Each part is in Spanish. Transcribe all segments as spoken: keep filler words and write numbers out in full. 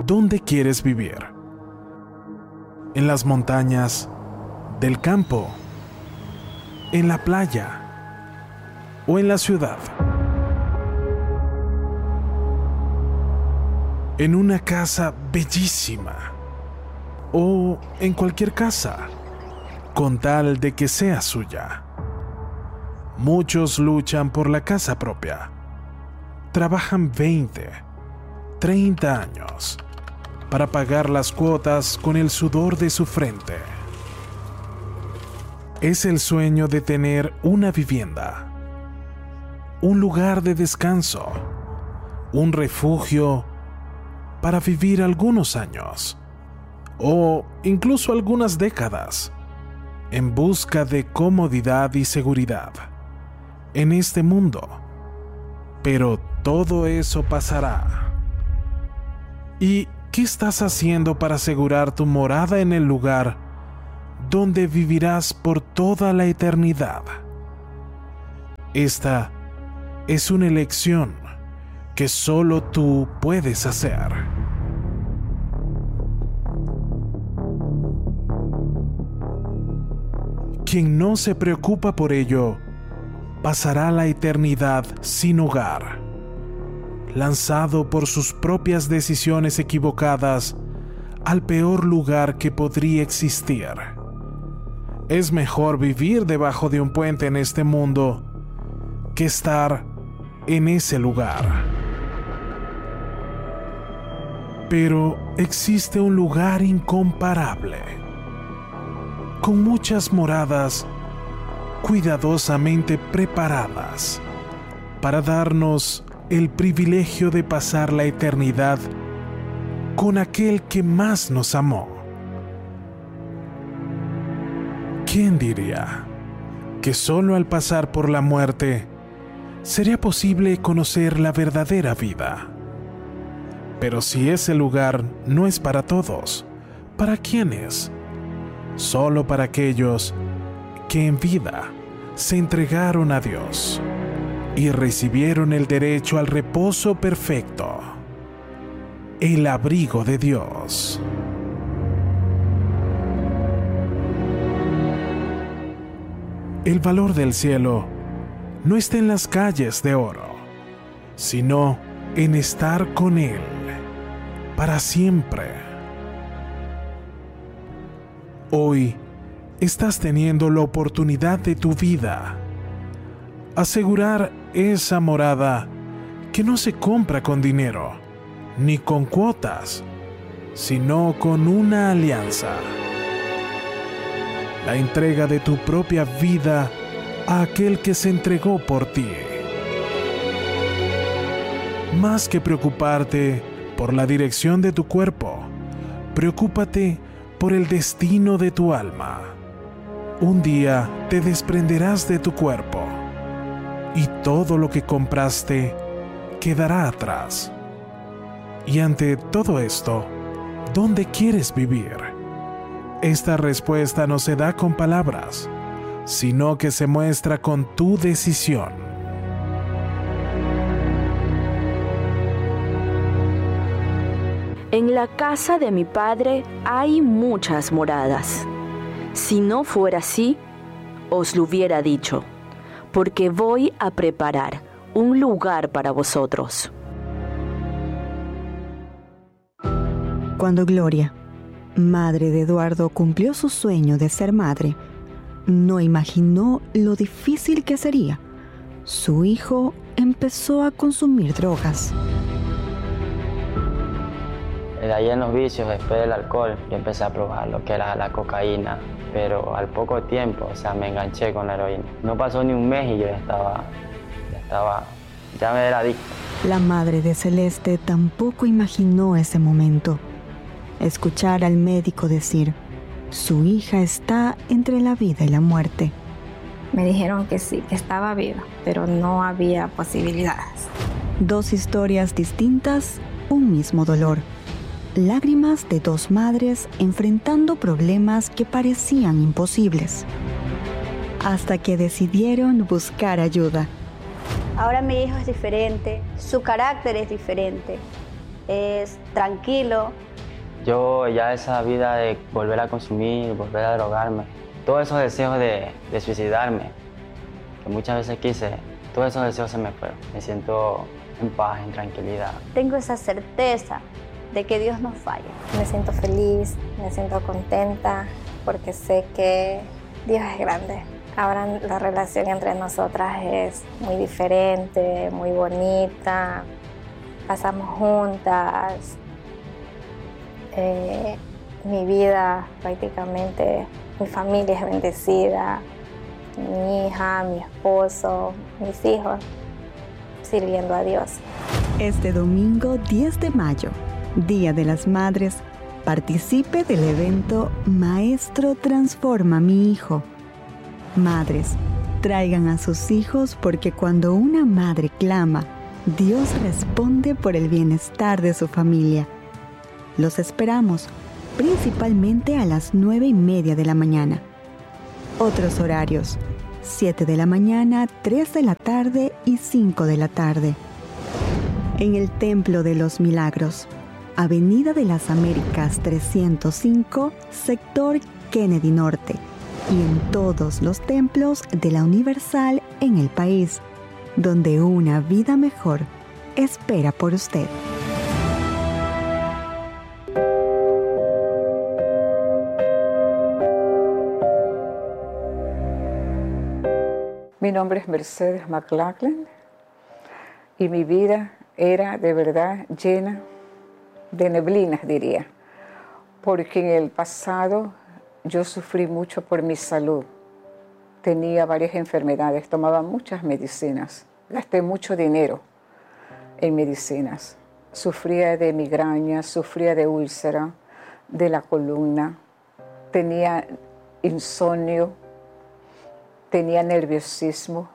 ¿dónde quieres vivir? ¿En las montañas del campo? ¿En la playa? ¿O en la ciudad? ¿En una casa bellísima? ¿O en cualquier casa, con tal de que sea suya? Muchos luchan por la casa propia. Trabajan veinte, treinta años para pagar las cuotas con el sudor de su frente. Es el sueño de tener una vivienda, un lugar de descanso, un refugio para vivir algunos años, o incluso algunas décadas, en busca de comodidad y seguridad en este mundo. Pero todo eso pasará. ¿Y qué estás haciendo para asegurar tu morada en el lugar donde vivirás por toda la eternidad? Esta es una elección que solo tú puedes hacer. Quien no se preocupa por ello, pasará la eternidad sin hogar, lanzado por sus propias decisiones equivocadas al peor lugar que podría existir. Es mejor vivir debajo de un puente en este mundo que estar en ese lugar. Pero existe un lugar incomparable, con muchas moradas cuidadosamente preparadas para darnos el privilegio de pasar la eternidad con aquel que más nos amó. ¿Quién diría que solo al pasar por la muerte sería posible conocer la verdadera vida? Pero si ese lugar no es para todos, ¿para quiénes? Solo para aquellos que en vida se entregaron a Dios y recibieron el derecho al reposo perfecto, el abrigo de Dios. El valor del cielo no está en las calles de oro, sino en estar con Él para siempre. Hoy estás teniendo la oportunidad de tu vida. Asegurar esa morada que no se compra con dinero, ni con cuotas, sino con una alianza. La entrega de tu propia vida a aquel que se entregó por ti. Más que preocuparte por la dirección de tu cuerpo, preocúpate por el destino de tu alma. Un día te desprenderás de tu cuerpo y todo lo que compraste quedará atrás. Y ante todo esto, ¿dónde quieres vivir? Esta respuesta no se da con palabras, sino que se muestra con tu decisión. En la casa de mi padre hay muchas moradas. Si no fuera así, os lo hubiera dicho, porque voy a preparar un lugar para vosotros. Cuando Gloria, madre de Eduardo, cumplió su sueño de ser madre, no imaginó lo difícil que sería. Su hijo empezó a consumir drogas. De ahí en los vicios, después del alcohol, yo empecé a probar lo que era la cocaína, pero al poco tiempo, o sea, me enganché con la heroína. No pasó ni un mes y yo ya estaba, ya estaba, ya me era adicto. La madre de Celeste tampoco imaginó ese momento. Escuchar al médico decir, su hija está entre la vida y la muerte. Me dijeron que sí, que estaba viva, pero no había posibilidades. Dos historias distintas, un mismo dolor. Lágrimas de dos madres enfrentando problemas que parecían imposibles, hasta que decidieron buscar ayuda. Ahora mi hijo es diferente, su carácter es diferente. es tranquilo. Yo ya esa vida de volver a consumir, volver a drogarme, todos esos deseos de, de suicidarme, que muchas veces quise, todos esos deseos se me fueron. Me siento en paz, en tranquilidad. Tengo esa certeza de que Dios no falla. Me siento feliz, me siento contenta, porque sé que Dios es grande. Ahora la relación entre nosotras es muy diferente, muy bonita. Pasamos juntas. Eh, mi vida prácticamente, mi familia es bendecida. Mi hija, mi esposo, mis hijos, sirviendo a Dios. Este domingo diez de mayo, Día de las Madres, participe del evento Maestro Transforma mi Hijo. Madres, traigan a sus hijos porque cuando una madre clama, Dios responde por el bienestar de su familia. Los esperamos, principalmente a las nueve y media de la mañana. Otros horarios, siete de la mañana, tres de la tarde y cinco de la tarde. En el Templo de los Milagros, Avenida de las Américas trescientos cinco, sector Kennedy Norte, y en todos los templos de la Universal en el país, donde una vida mejor espera por usted. Mi nombre es Mercedes McLachlan y mi vida era de verdad llena de neblinas, diría, porque en el pasado yo sufrí mucho por mi salud. Tenía varias enfermedades, tomaba muchas medicinas, gasté mucho dinero en medicinas. Sufría de migraña, sufría de úlcera, de la columna, tenía insomnio, tenía nerviosismo.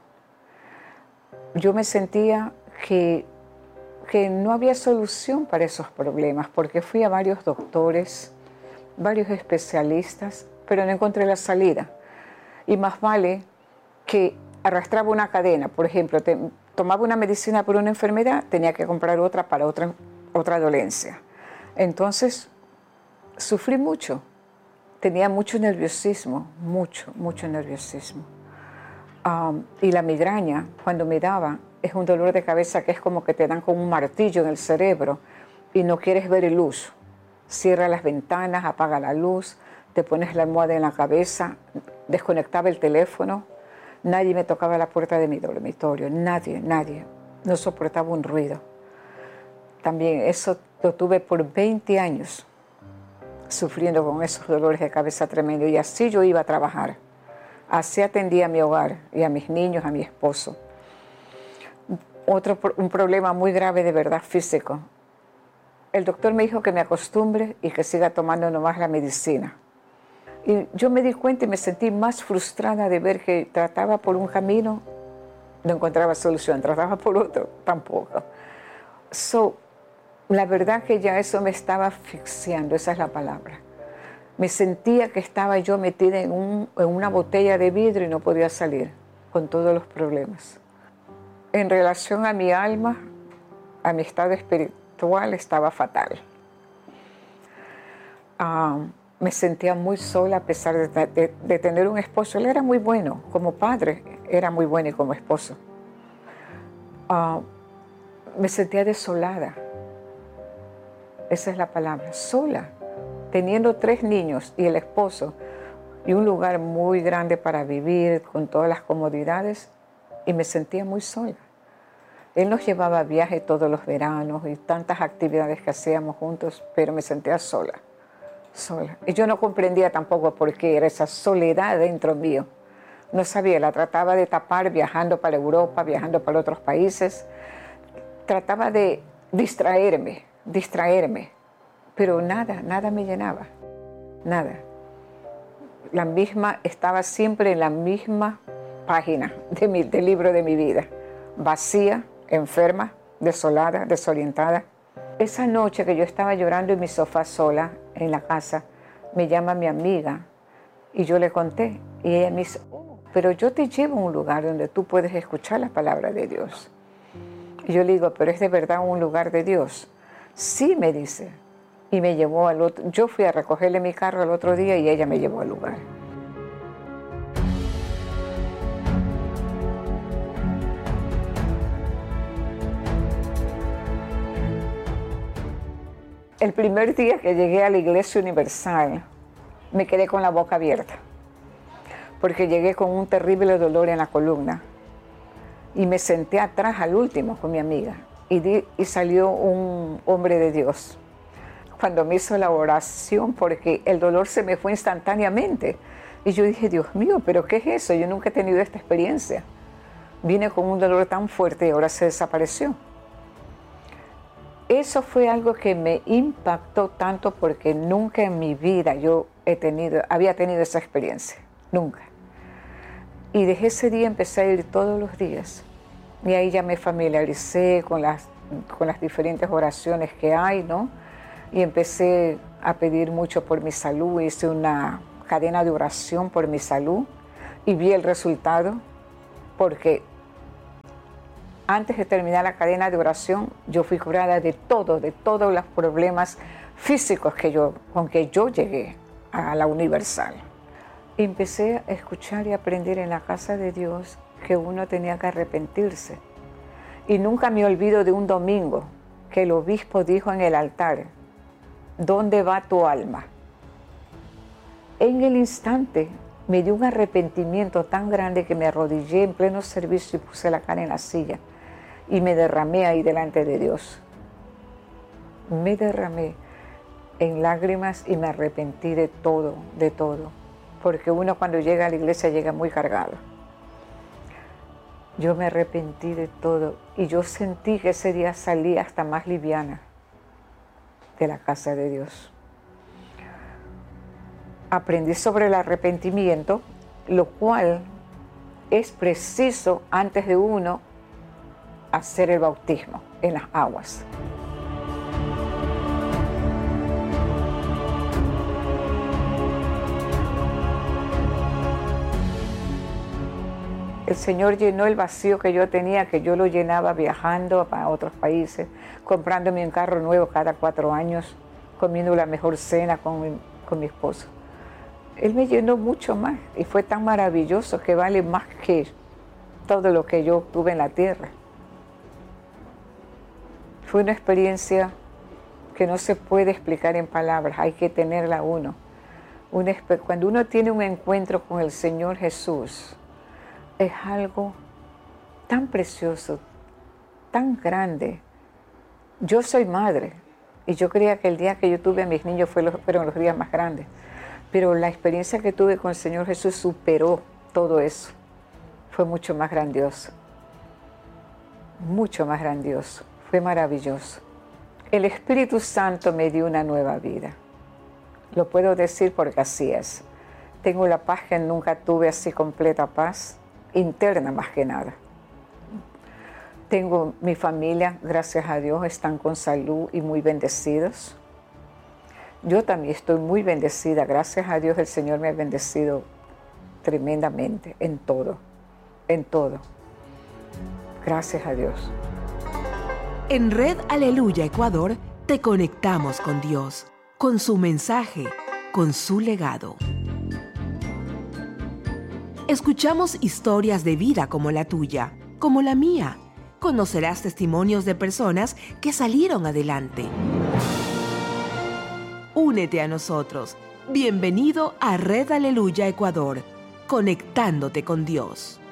Yo me sentía que, que no había solución para esos problemas, porque fui a varios doctores, varios especialistas, pero no encontré la salida. Y más vale que arrastraba una cadena. Por ejemplo, te, tomaba una medicina por una enfermedad, tenía que comprar otra para otra, otra dolencia. Entonces, sufrí mucho. Tenía mucho nerviosismo, mucho, mucho nerviosismo. Um, y la migraña, cuando me daba, es un dolor de cabeza que es como que te dan con un martillo en el cerebro y no quieres ver luz. Cierra las ventanas, apaga la luz, te pones la almohada en la cabeza, desconectaba el teléfono. Nadie me tocaba la puerta de mi dormitorio, nadie, nadie. No soportaba un ruido. También eso lo tuve por veinte años, sufriendo con esos dolores de cabeza tremendos. Y así yo iba a trabajar. Así atendía a mi hogar y a mis niños, a mi esposo. Otro, un problema muy grave de verdad físico. El doctor me dijo que me acostumbre y que siga tomando nomás la medicina. Y yo me di cuenta y me sentí más frustrada de ver que trataba por un camino, no encontraba solución, trataba por otro, tampoco. So, la verdad que ya eso me estaba asfixiando, esa es la palabra. Me sentía que estaba yo metida en, un, en una botella de vidrio y no podía salir con todos los problemas. En relación a mi alma, a mi estado espiritual, estaba fatal. Uh, me sentía muy sola a pesar de, de, de tener un esposo. Él era muy bueno, como padre era muy bueno y como esposo. Uh, me sentía desolada. Esa es la palabra, sola. Teniendo tres niños y el esposo y un lugar muy grande para vivir con todas las comodidades, y me sentía muy sola. Él nos llevaba a viajes todos los veranos y tantas actividades que hacíamos juntos, pero me sentía sola, sola. Y yo no comprendía tampoco por qué era esa soledad dentro mío. No sabía, la trataba de tapar viajando para Europa, viajando para otros países. Trataba de distraerme, distraerme. Pero nada, nada me llenaba, nada. La misma, estaba siempre en la misma página de mi, del libro de mi vida. Vacía, enferma, desolada, desorientada. Esa noche que yo estaba llorando en mi sofá sola en la casa, me llama mi amiga y yo le conté. Y ella me dice, oh, pero yo te llevo a un lugar donde tú puedes escuchar la palabra de Dios. Y yo le digo, pero es de verdad un lugar de Dios. Sí, me dice. Y me llevó al otro. Yo fui a recogerle mi carro el otro día y ella me llevó al lugar. El primer día que llegué a la Iglesia Universal, me quedé con la boca abierta, porque llegué con un terrible dolor en la columna y me senté atrás al último con mi amiga y, di, y salió un hombre de Dios cuando me hizo la oración, porque el dolor se me fue instantáneamente y yo dije, Dios mío, ¿pero qué es eso? Yo nunca he tenido esta experiencia. Vine con un dolor tan fuerte y ahora se desapareció. Eso fue algo que me impactó tanto porque nunca en mi vida yo he tenido, había tenido esa experiencia, nunca. Y desde ese día empecé a ir todos los días y ahí ya me familiaricé con las, con las diferentes oraciones que hay, ¿no? Y empecé a pedir mucho por mi salud, hice una cadena de oración por mi salud y vi el resultado porque antes de terminar la cadena de oración, yo fui curada de todo, de todos los problemas físicos que yo, con que yo llegué a la Universal. Empecé a escuchar y aprender en la casa de Dios que uno tenía que arrepentirse. Y nunca me olvido de un domingo que el obispo dijo en el altar, ¿dónde va tu alma? En el instante me dio un arrepentimiento tan grande que me arrodillé en pleno servicio y puse la cara en la silla. Y me derramé ahí delante de Dios. Me derramé en lágrimas y me arrepentí de todo, de todo. Porque uno cuando llega a la iglesia llega muy cargado. Yo me arrepentí de todo y yo sentí que ese día salí hasta más liviana de la casa de Dios. Aprendí sobre el arrepentimiento, lo cual es preciso antes de uno hacer el bautismo en las aguas. El Señor llenó el vacío que yo tenía, que yo lo llenaba viajando a otros países, comprándome un carro nuevo cada cuatro años, comiendo la mejor cena con mi, con mi esposo. Él me llenó mucho más y fue tan maravilloso que vale más que todo lo que yo tuve en la tierra. Fue una experiencia que no se puede explicar en palabras, hay que tenerla uno. Una, cuando uno tiene un encuentro con el Señor Jesús, es algo tan precioso, tan grande. Yo soy madre y yo creía que el día que yo tuve a mis niños fue los, fueron los días más grandes, pero la experiencia que tuve con el Señor Jesús superó todo eso. Fue mucho más grandioso, mucho más grandioso. Fue maravilloso. El Espíritu Santo me dio una nueva vida. Lo puedo decir porque así es. Tengo la paz que nunca tuve, así completa paz, interna más que nada. Tengo mi familia, gracias a Dios, están con salud y muy bendecidos. Yo también estoy muy bendecida, gracias a Dios el Señor me ha bendecido tremendamente en todo, en todo. Gracias a Dios. En Red Aleluya Ecuador te conectamos con Dios, con su mensaje, con su legado. Escuchamos historias de vida como la tuya, como la mía. Conocerás testimonios de personas que salieron adelante. Únete a nosotros. Bienvenido a Red Aleluya Ecuador, conectándote con Dios.